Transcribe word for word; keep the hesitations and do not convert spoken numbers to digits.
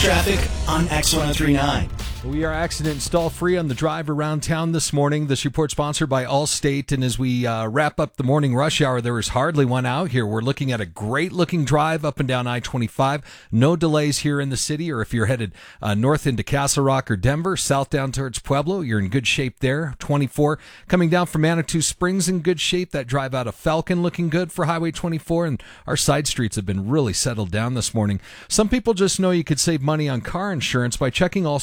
traffic on X ten thirty-nine. We are accident stall free on the drive around town this morning. This report sponsored by Allstate. And as we uh, wrap up the morning rush hour, there is hardly one out here. We're looking at a great looking drive up and down I twenty-five. No delays here in the city, or if you're headed uh, north into Castle Rock or Denver, south down towards Pueblo, you're in good shape there. twenty-four coming down from Manitou Springs in good shape. That drive out of Falcon looking good for Highway twenty-four. And our side streets have been really settled down this morning. Some people just know you could save money on car insurance by checking all